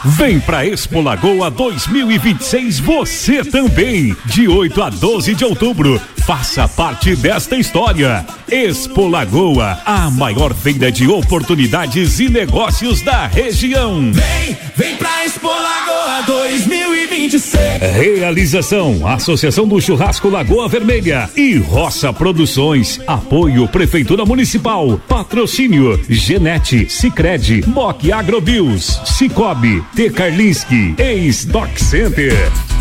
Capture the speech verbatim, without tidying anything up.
Vem pra Expo Lagoa dois mil e vinte e seis você também, de oito a doze de outubro. Faça parte desta história. Expo Lagoa, a maior feira de oportunidades e negócios da região. Vem, vem pra Expo Lagoa dois mil e vinte e seis. Realização: Associação do Churrasco Lagoa Vermelha e Roça Produções. Apoio Prefeitura Municipal. Patrocínio Genete, Sicredi, Moc Agrobios, Cicobi, T Karlinski, Ex Doc Center.